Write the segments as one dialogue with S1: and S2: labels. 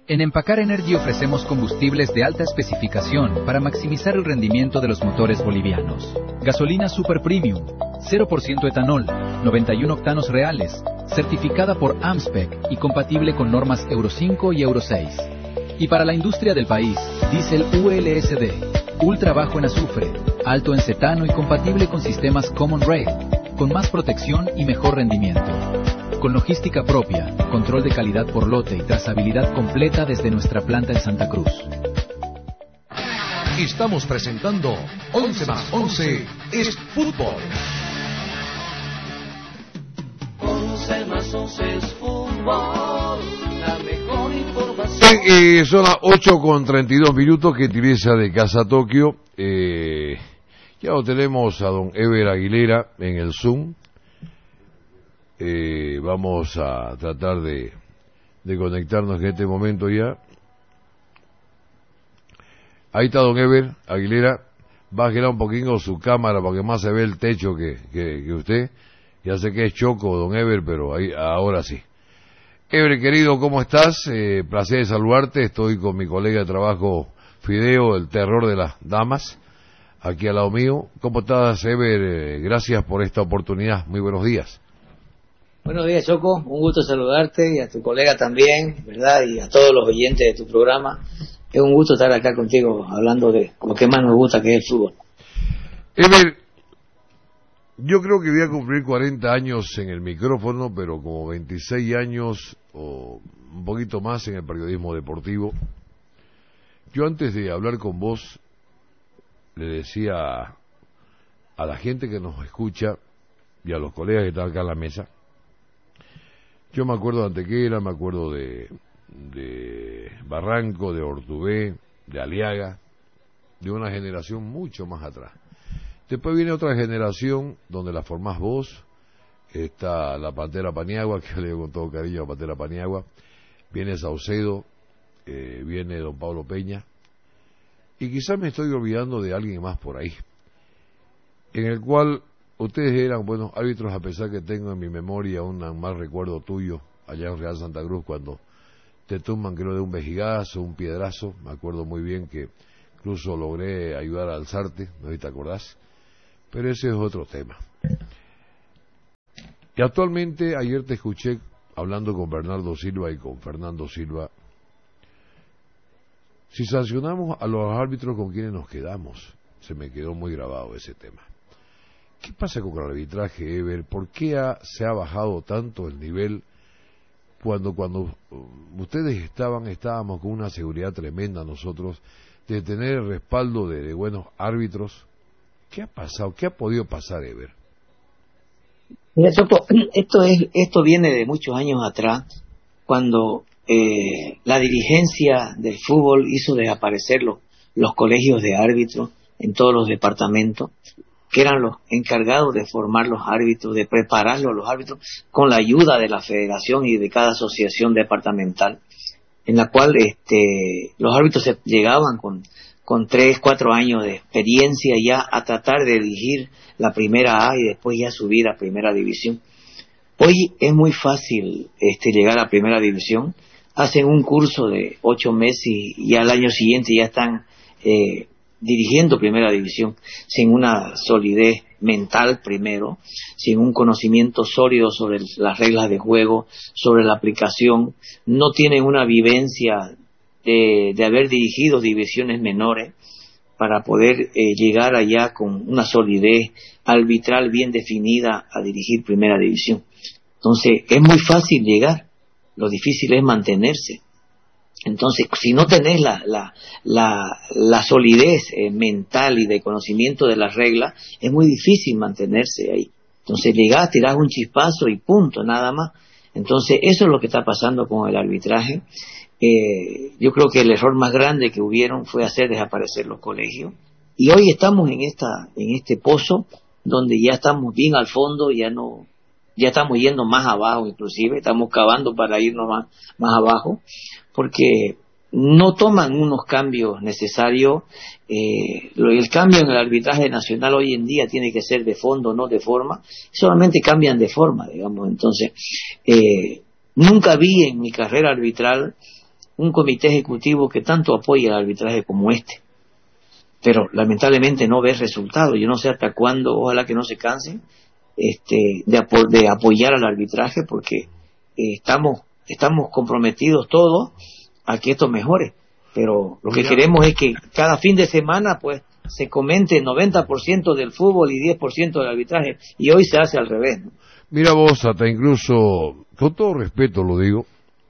S1: En Empacar Energy ofrecemos combustibles de alta especificación para maximizar el rendimiento de los motores bolivianos. Gasolina Super Premium, 0% etanol, 91 octanos reales, certificada por AMSPEC y compatible con normas Euro 5 y Euro 6. Y para la industria del país, diésel ULSD, ultra bajo en azufre, alto en cetano y compatible con sistemas Common Rail, con más protección y mejor rendimiento. Con logística propia, control de calidad por lote y trazabilidad completa desde nuestra planta en Santa Cruz.
S2: Estamos presentando 11 más 11 es fútbol.
S3: 11 más 11 es fútbol, la mejor información.
S4: Son las 8:32 que utiliza de Casa Tokio. Ya lo tenemos a don Ever Aguilera en el Zoom. Vamos a tratar de conectarnos en este momento ya. Ahí está don Ever Aguilera. Bájela un poquito su cámara para que más se ve el techo que usted. Ya sé que es choco, don Ever, pero ahí, ahora sí. Ever, querido, ¿cómo estás? Placer de saludarte. Estoy con mi colega de trabajo, Fideo, el terror de las damas, aquí al lado mío. ¿Cómo estás, Ever? Gracias por esta oportunidad. Muy buenos días.
S5: Buenos días, Choco. Un gusto saludarte y a tu colega también, ¿verdad? Y a todos los oyentes de tu programa. Es un gusto estar acá contigo hablando de lo que más nos gusta, que es el fútbol.
S4: Ever, yo creo que voy a cumplir 40 años en el micrófono, pero como 26 años o un poquito más en el periodismo deportivo. Yo antes de hablar con vos le decía a la gente que nos escucha y a los colegas que están acá en la mesa. Yo me acuerdo de Antequera, me acuerdo de Barranco, de Ortubé, de Aliaga, de una generación mucho más atrás. Después viene otra generación donde la formás vos, está la Pantera Paniagua, que yo le digo con todo cariño a Pantera Paniagua, viene Saucedo, viene don Pablo Peña, y quizás me estoy olvidando de alguien más por ahí, en el cual ustedes eran buenos árbitros, a pesar que tengo en mi memoria un mal recuerdo tuyo allá en Real Santa Cruz cuando te tumban, creo, de un vejigazo, un piedrazo. Me acuerdo muy bien que incluso logré ayudar a alzarte, no sé si te acordás, pero ese es otro tema. Y actualmente, ayer te escuché hablando con Bernardo Silva y con Fernando Silva. Si sancionamos a los árbitros, ¿con quiénes nos quedamos? Se me quedó muy grabado ese tema. ¿Qué pasa con el arbitraje, Ever? ¿Por qué se ha bajado tanto el nivel cuando ustedes estábamos con una seguridad tremenda nosotros de tener el respaldo de buenos árbitros? ¿Qué ha pasado? ¿Qué ha podido pasar, Ever?
S5: Mira, Choco, esto viene de muchos años atrás, cuando la dirigencia del fútbol hizo desaparecer los colegios de árbitros en todos los departamentos, que eran los encargados de formar los árbitros, de prepararlos los árbitros, con la ayuda de la federación y de cada asociación departamental, en la cual los árbitros llegaban con 3, 4 años de experiencia ya a tratar de dirigir la primera A y después ya subir a primera división. Hoy es muy fácil llegar a primera división, hacen un curso de 8 meses y al año siguiente ya están dirigiendo primera división, sin una solidez mental primero, sin un conocimiento sólido sobre las reglas de juego, sobre la aplicación, no tienen una vivencia de haber dirigido divisiones menores para poder llegar allá con una solidez arbitral bien definida a dirigir primera división. Entonces es muy fácil llegar, lo difícil es mantenerse. Entonces, si no tenés la solidez mental y de conocimiento de las reglas, es muy difícil mantenerse ahí. Entonces, llegás, tirás un chispazo y punto, nada más. Entonces, eso es lo que está pasando con el arbitraje. Yo creo que el error más grande que hubieron fue hacer desaparecer los colegios. Y hoy estamos en este pozo donde ya estamos bien al fondo, ya estamos yendo más abajo, inclusive estamos cavando para irnos más abajo, porque no toman unos cambios necesarios. El cambio en el arbitraje nacional hoy en día tiene que ser de fondo, no de forma. Solamente cambian de forma, digamos. Entonces, nunca vi en mi carrera arbitral un comité ejecutivo que tanto apoya el arbitraje como este, pero lamentablemente no ve resultados. Yo no sé hasta cuándo, ojalá que no se cansen de apoyar al arbitraje, porque estamos comprometidos todos a que esto mejore, pero lo que queremos es que cada fin de semana pues se comente 90% del fútbol y 10% del arbitraje, y hoy se hace al revés, ¿no?
S4: Mira vos, hasta incluso, con todo respeto lo digo,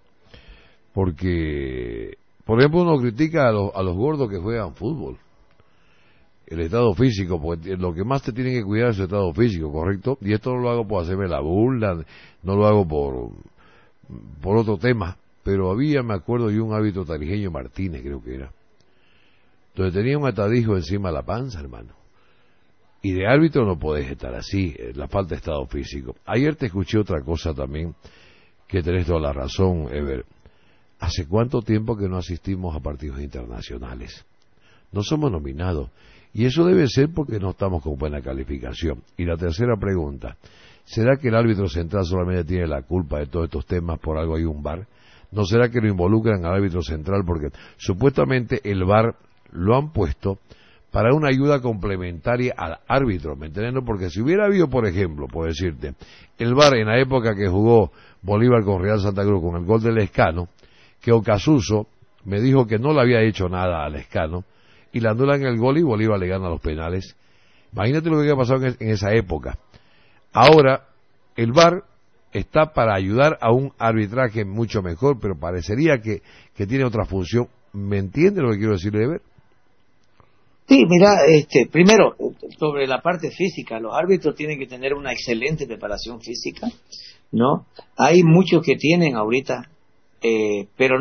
S4: porque, por ejemplo, uno critica a los gordos que juegan fútbol, el estado físico, porque lo que más te tienen que cuidar es el estado físico, ¿correcto? Y esto no lo hago por hacerme la burla, no lo hago por otro tema, pero me acuerdo de un árbitro tarijeño, Martínez creo que era, donde tenía un atadijo encima de la panza, hermano. Y de árbitro no podés estar así, la falta de estado físico. Ayer te escuché otra cosa también, que tenés toda la razón, Ever. ¿Hace cuánto tiempo que no asistimos a partidos internacionales? No somos nominados. Y eso debe ser porque no estamos con buena calificación. Y la tercera pregunta, ¿será que el árbitro central solamente tiene la culpa de todos estos temas, por algo hay un VAR? ¿No será que lo involucran al árbitro central? Porque supuestamente el VAR lo han puesto para una ayuda complementaria al árbitro, ¿me entiendes? Porque si hubiera habido, por ejemplo, por decirte, el VAR en la época que jugó Bolívar con Real Santa Cruz con el gol del Lescano, que Ocasuso me dijo que no le había hecho nada al Lescano, y le anulan el gol y Bolívar le gana los penales. Imagínate lo que había pasado en esa época. Ahora, el VAR está para ayudar a un arbitraje mucho mejor, pero parecería que tiene otra función. ¿Me entiende lo que quiero decirle, Ever?
S5: Sí, mira, primero, sobre la parte física, los árbitros tienen que tener una excelente preparación física, ¿no? Hay muchos que tienen ahorita, pero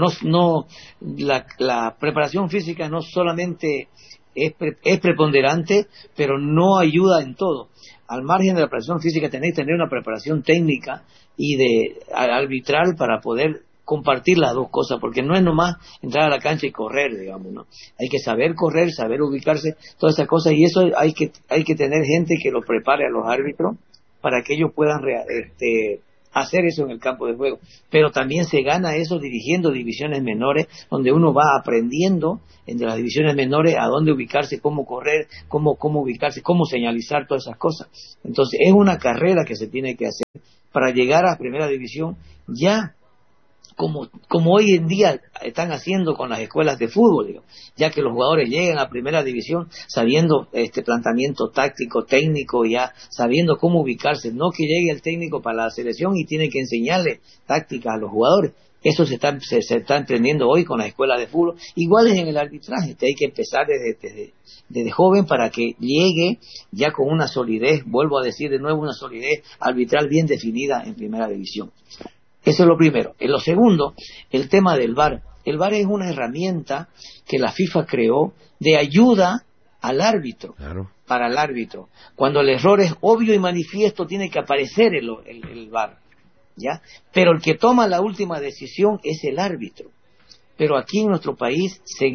S5: la preparación física no solamente es preponderante, pero no ayuda en todo. Al margen de la preparación física tenéis que tener una preparación técnica y de arbitral para poder compartir las dos cosas, porque no es nomás entrar a la cancha y correr, digamos, ¿no? Hay que saber correr, saber ubicarse, todas esas cosas, y eso hay que tener gente que los prepare a los árbitros para que ellos puedan hacer eso en el campo de juego. Pero también se gana eso dirigiendo divisiones menores, donde uno va aprendiendo entre las divisiones menores a dónde ubicarse, cómo correr, cómo ubicarse, cómo señalizar, todas esas cosas. Entonces es una carrera que se tiene que hacer para llegar a primera división, ya como hoy en día están haciendo con las escuelas de fútbol, digo, ya que los jugadores llegan a primera división sabiendo planteamiento táctico, técnico, ya sabiendo cómo ubicarse, no que llegue el técnico para la selección y tiene que enseñarle tácticas a los jugadores. Eso se está emprendiendo hoy con las escuelas de fútbol. Igual es en el arbitraje, hay que empezar desde joven para que llegue ya con una solidez, vuelvo a decir de nuevo, una solidez arbitral bien definida en primera división. Eso es lo primero. En lo segundo, el tema del VAR. El VAR es una herramienta que la FIFA creó de ayuda al árbitro, claro, para el árbitro. Cuando el error es obvio y manifiesto, tiene que aparecer el VAR, ¿ya? Pero el que toma la última decisión es el árbitro. Pero aquí en nuestro país se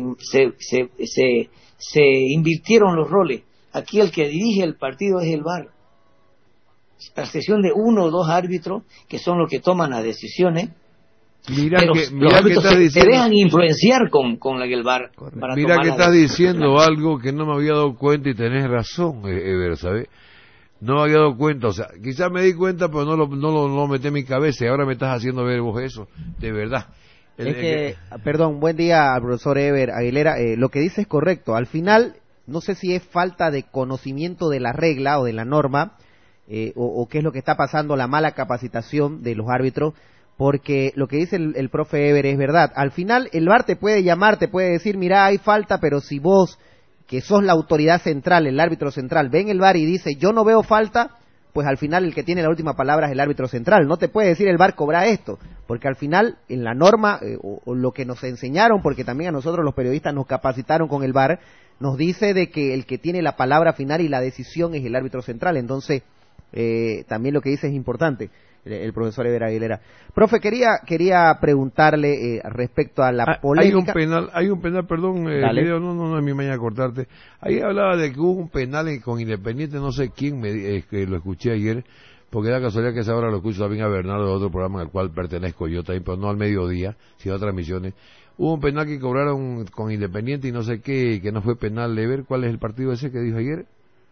S5: invirtieron los roles. Aquí el que dirige el partido es el VAR. A excepción de uno o dos árbitros que son los que toman las decisiones, pero los árbitros se dejan influenciar con el VAR.
S4: Mira que estás diciendo algo que no me había dado cuenta y tenés razón, Ever, ¿sabes? No me había dado cuenta, o sea, quizás me di cuenta, pero no lo metí en mi cabeza y ahora me estás haciendo ver vos eso, de verdad.
S6: Perdón, buen día al profesor Ever Aguilera, lo que dice es correcto, al final, no sé si es falta de conocimiento de la regla o de la norma, o qué es lo que está pasando, la mala capacitación de los árbitros, porque lo que dice el profe Ever es verdad. Al final el VAR te puede llamar, te puede decir, mira, hay falta, pero si vos, que sos la autoridad central, el árbitro central, ven el VAR y dice, yo no veo falta, pues al final el que tiene la última palabra es el árbitro central. No te puede decir el VAR cobra esto, porque al final en la norma, o lo que nos enseñaron, porque también a nosotros los periodistas nos capacitaron con el VAR, nos dice de que el que tiene la palabra final y la decisión es el árbitro central. Entonces, también lo que dice es importante, el profesor Ever Aguilera. Profe, quería preguntarle respecto a la polémica.
S4: Hay un penal, perdón, no es mi mañana cortarte. Ahí hablaba de que hubo un penal con Independiente, no sé quién, que lo escuché ayer, porque da casualidad que esa hora lo escucho también a Bernardo de otro programa al cual pertenezco yo también, pero no al mediodía, sino a transmisiones. Hubo un penal que cobraron con Independiente y no sé qué, que no fue penal de ver. ¿Cuál es el partido ese que dijo ayer?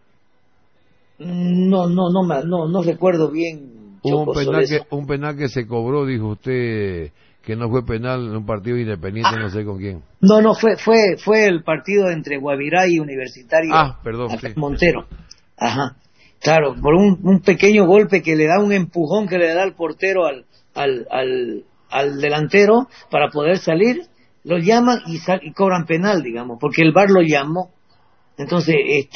S5: No recuerdo bien.
S4: Hubo un penal que se cobró, dijo usted, que no fue penal en un partido Independiente, no sé con quién.
S5: No, fue el partido entre Guavirá y Universitario.
S4: Perdón, sí.
S5: Montero. Ajá. Claro, por un pequeño golpe que le da un empujón que le da el portero al delantero para poder salir, lo llaman y cobran penal, digamos, porque el VAR lo llamó. Entonces,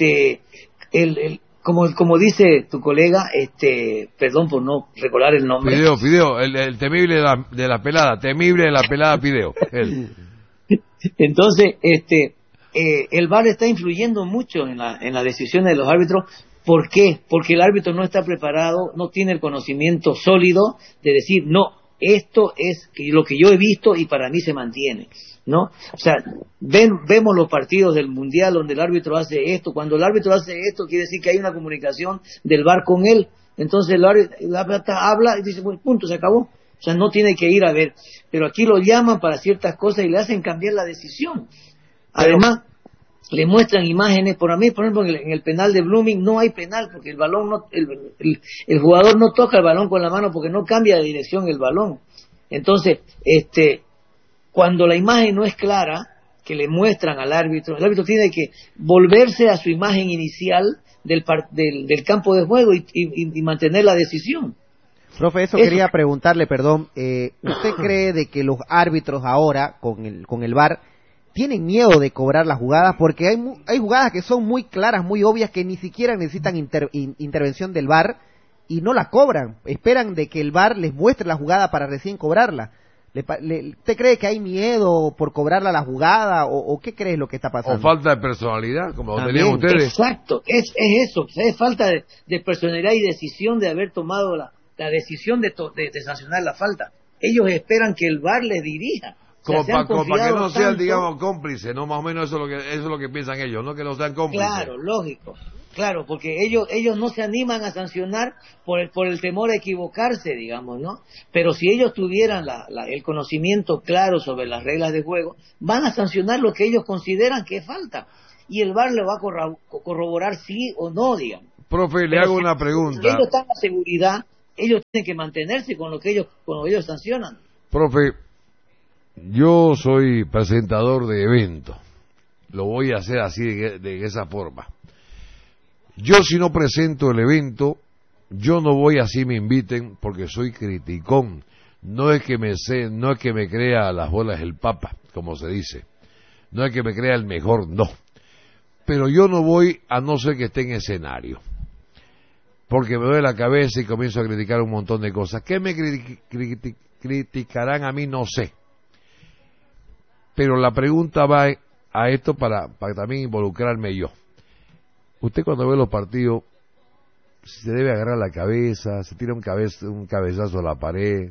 S5: como dice tu colega, perdón por no recordar el nombre.
S4: Fideo, el temible de la pelada, Fideo.
S5: Entonces, el VAR está influyendo mucho en las decisiones de los árbitros. ¿Por qué? Porque el árbitro no está preparado, no tiene el conocimiento sólido de decir, no, esto es lo que yo he visto y para mí se mantiene, ¿no? O sea, vemos los partidos del Mundial donde el árbitro hace esto. Cuando el árbitro hace esto, quiere decir que hay una comunicación del VAR con él. Entonces el árbitro habla y dice, bueno, punto, se acabó. O sea, no tiene que ir a ver. Pero aquí lo llaman para ciertas cosas y le hacen cambiar la decisión. Además, le muestran imágenes. Por ejemplo, en el penal de Blooming no hay penal porque el balón el jugador no toca el balón con la mano porque no cambia de dirección el balón. Entonces, cuando la imagen no es clara, que le muestran al árbitro, el árbitro tiene que volverse a su imagen inicial del campo de juego y mantener la decisión.
S6: Profe, eso quería preguntarle, perdón, ¿usted cree de que los árbitros ahora, con el VAR, tienen miedo de cobrar las jugadas? Porque hay jugadas que son muy claras, muy obvias, que ni siquiera necesitan intervención del VAR y no la cobran. Esperan de que el VAR les muestre la jugada para recién cobrarla. ¿Usted cree que hay miedo por cobrarla la jugada o qué cree es lo que está pasando?
S4: O falta de personalidad, como lo tenían ustedes.
S5: Exacto, es eso, es falta de personalidad y decisión de haber tomado la decisión de sancionar la falta. Ellos esperan que el VAR les dirija.
S4: Como para que no sean, digamos, cómplices, ¿no? Más o menos eso es lo que piensan ellos, ¿no? Que no sean cómplices.
S5: Claro, lógico. Claro, porque ellos no se animan a sancionar por el temor a equivocarse, digamos, ¿no? Pero si ellos tuvieran el conocimiento claro sobre las reglas de juego, van a sancionar lo que ellos consideran que es falta. Y el VAR le va a corroborar sí o no, digamos.
S4: Profe, le hago una pregunta.
S5: Si ellos están en la seguridad, ellos tienen que mantenerse con lo que ellos sancionan.
S4: Profe, yo soy presentador de eventos. Lo voy a hacer así de esa forma. Yo si no presento el evento, yo no voy así me inviten porque soy criticón. No es que me crea las bolas el papa, como se dice. No es que me crea el mejor, no. Pero yo no voy a no ser que esté en escenario. Porque me duele la cabeza y comienzo a criticar un montón de cosas. ¿Qué me criticarán a mí? No sé. Pero la pregunta va a esto para también involucrarme yo. Usted cuando ve los partidos, se debe agarrar la cabeza, se tira un cabezazo a la pared.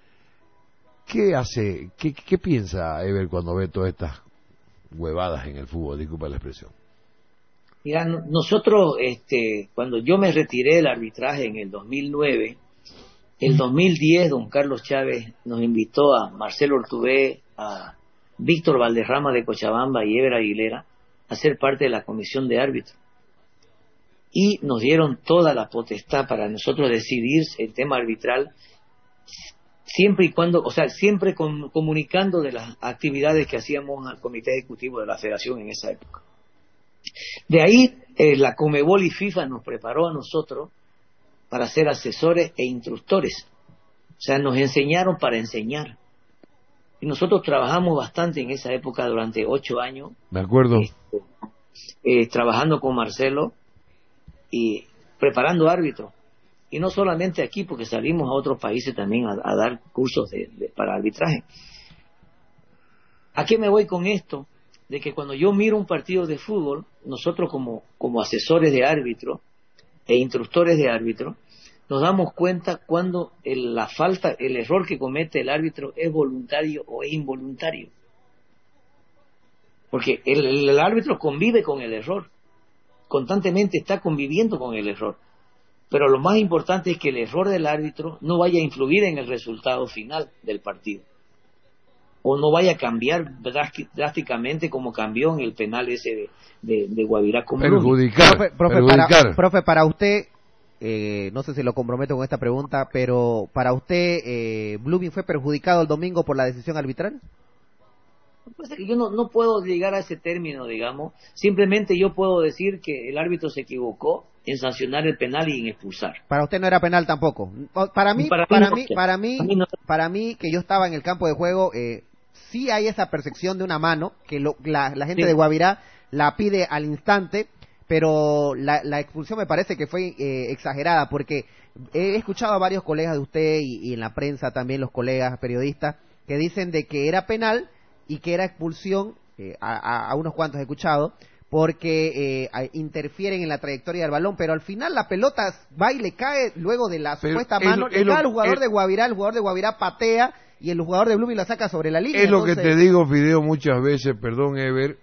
S4: ¿Qué hace? ¿Qué piensa Ever cuando ve todas estas huevadas en el fútbol? Disculpa la expresión.
S5: Mira, nosotros, cuando yo me retiré del arbitraje en el 2009, el 2010 don Carlos Chávez nos invitó a Marcelo Ortubé, a Víctor Valderrama de Cochabamba y Ever Aguilera a ser parte de la comisión de árbitros. Y nos dieron toda la potestad para nosotros decidir el tema arbitral, siempre y cuando, o sea, siempre comunicando de las actividades que hacíamos al comité ejecutivo de la federación en esa época. De ahí, la Conmebol y FIFA nos preparó a nosotros para ser asesores e instructores. O sea, nos enseñaron para enseñar. Y nosotros trabajamos bastante en esa época durante 8 años.
S4: Me acuerdo.
S5: Trabajando con Marcelo y preparando árbitros. Y no solamente aquí, porque salimos a otros países también a dar cursos para arbitraje. ¿A qué me voy con esto? De que cuando yo miro un partido de fútbol, nosotros como asesores de árbitro e instructores de árbitro, nos damos cuenta cuando el error que comete el árbitro es voluntario o es involuntario. Porque el árbitro convive con el error, constantemente está conviviendo con el error. pero lo más importante es que el error del árbitro no vaya a influir en el resultado final del partido, o no vaya a cambiar drásticamente como cambió en el penal ese de Guavirá con Blooming.
S6: Profe, para usted, no sé si lo comprometo con esta pregunta, pero para usted, ¿Blooming fue perjudicado el domingo por la decisión arbitral?
S5: Pues que yo no puedo llegar a ese término, digamos. Simplemente yo puedo decir que el árbitro se equivocó en sancionar el penal y en expulsar.
S6: Para usted no era penal tampoco. Para mí, que yo estaba en el campo de juego, sí hay esa percepción de una mano que la gente de Guavirá la pide al instante, pero la expulsión me parece que fue exagerada, porque he escuchado a varios colegas de usted y en la prensa también los colegas periodistas que dicen de que era penal y que era expulsión, a unos cuantos he escuchado, porque interfieren en la trayectoria del balón, pero al final la pelota va y le cae luego de la supuesta mano, le cae al jugador de Guavirá, el jugador de Guavirá patea y el jugador de Blooming la saca sobre la línea.
S4: Es lo que te digo, Fideo, muchas veces, perdón, Ever,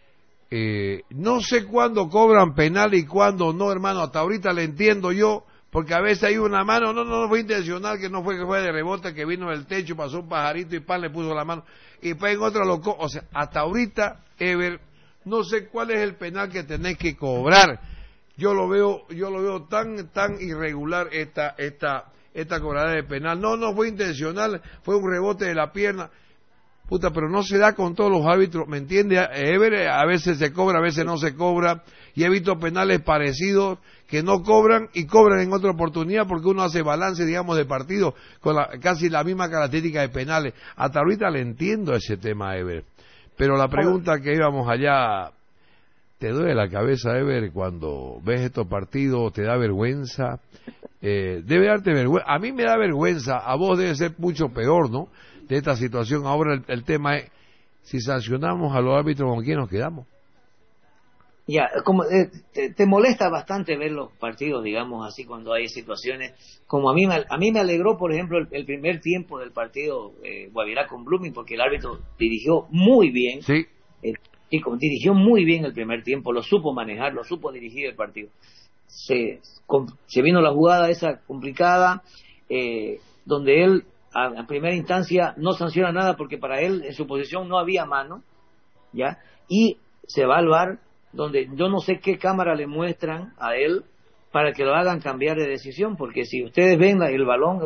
S4: no sé cuándo cobran penal y cuándo no, hermano, hasta ahorita le entiendo yo, porque a veces hay una mano, no fue intencional, que fue de rebote, que vino del techo, pasó un pajarito y pan le puso la mano, y pues en otra o sea, hasta ahorita, Ever, no sé cuál es el penal que tenés que cobrar. Yo lo veo tan irregular esta cobrada de penal. No fue intencional, fue un rebote de la pierna. Puta, pero no se da con todos los árbitros, ¿me entiende? Ever, a veces se cobra, a veces no se cobra, y he visto penales parecidos que no cobran y cobran en otra oportunidad porque uno hace balance, digamos, de partido con casi la misma característica de penales. Hasta ahorita le entiendo ese tema, Ever. Pero la pregunta que íbamos allá, ¿te duele la cabeza, Ever, cuando ves estos partidos? ¿Te da vergüenza? Debe darte vergüenza. A mí me da vergüenza, a vos debe ser mucho peor, ¿no?, de esta situación. Ahora el tema es, si sancionamos a los árbitros, ¿con quién nos quedamos?
S5: Ya, como te molesta bastante ver los partidos, digamos así, cuando hay situaciones, como a mí me alegró, por ejemplo, el primer tiempo del partido Guavirá con Blooming, porque el árbitro dirigió muy bien.
S4: Sí.
S5: Dirigió muy bien el primer tiempo, lo supo manejar, lo supo dirigir el partido. Se vino la jugada esa complicada, donde él a primera instancia no sanciona nada porque para él en su posición no había mano, ¿ya? Y se va al VAR, donde yo no sé qué cámara le muestran a él para que lo hagan cambiar de decisión, porque si ustedes ven el balón